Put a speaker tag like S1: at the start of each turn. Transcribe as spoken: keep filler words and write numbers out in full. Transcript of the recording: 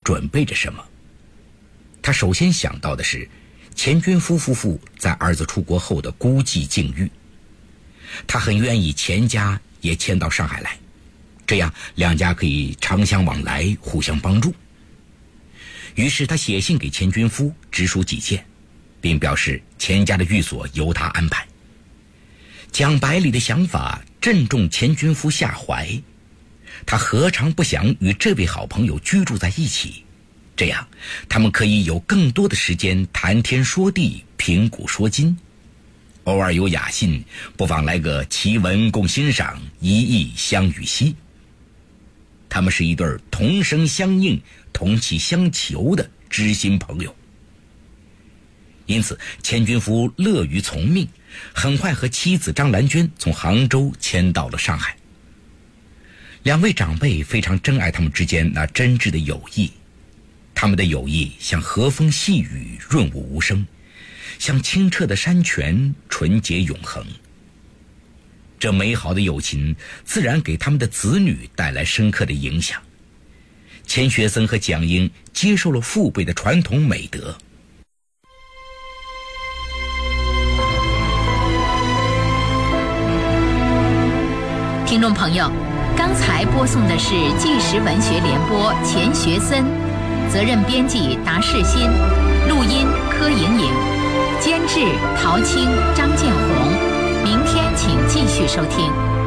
S1: 准备着什么。他首先想到的是钱君夫夫妇在儿子出国后的孤寂境遇，他很愿意钱家也迁到上海来，这样两家可以常相往来，互相帮助。于是他写信给钱君夫，直抒己见，并表示钱家的寓所由他安排。讲百里的想法正中钱君夫下怀，他何尝不想与这位好朋友居住在一起，这样他们可以有更多的时间谈天说地，评古说今。偶尔有雅兴，不妨来个奇文共欣赏，一意相与兮。他们是一对同声相应，同气相求的知心朋友。因此钱君夫乐于从命，很快和妻子张兰娟从杭州迁到了上海。两位长辈非常珍爱他们之间那真挚的友谊，他们的友谊像和风细雨，润物无声，像清澈的山泉，纯洁永恒。这美好的友情自然给他们的子女带来深刻的影响。钱学森和蒋英接受了父辈的传统美德。
S2: 听众朋友，刚才播送的是纪实文学联播钱学森，责任编辑达世新，录音柯莹莹，监制陶青、张建红。明天请继续收听。